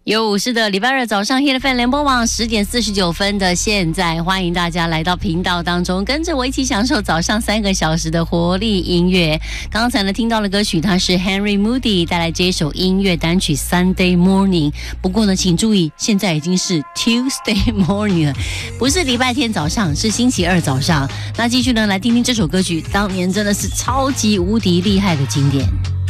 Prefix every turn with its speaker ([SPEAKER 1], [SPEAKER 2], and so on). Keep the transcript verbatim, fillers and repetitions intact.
[SPEAKER 1] 有是的，礼拜二早上 Hit F M 联播网十点四十九分的现在，欢迎大家来到频道当中，跟着我一起享受早上三个小时的活力音乐。刚才呢听到的歌曲，它是 Henry Moody 带来这一首音乐单曲 Sunday Morning。不过呢，请注意，现在已经是 Tuesday Morning 了，不是礼拜天早上，是星期二早上。那继续呢来听听这首歌曲，当年真的是超级无敌厉害的经典。